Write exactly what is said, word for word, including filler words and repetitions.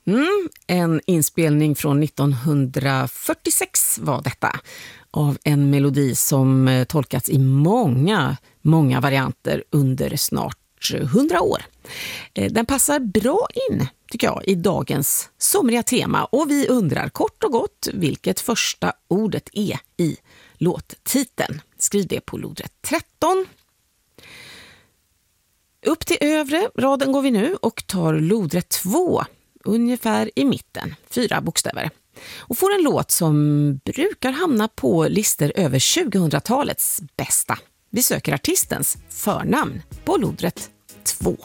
Mm, en inspelning från nittonhundrafyrtiosex var detta, av en melodi som tolkats i många, många varianter under snart hundra år. Den passar bra in, tycker jag, i dagens somriga tema, och vi undrar kort och gott vilket första ordet är i låttiteln. Skriv det på lodrätt tretton. Upp till övre raden går vi nu och tar lodrätt två, ungefär i mitten, fyra bokstäver. Och får en låt som brukar hamna på listor över tjugohundratalets bästa. Vi söker artistens förnamn på lodrätt två.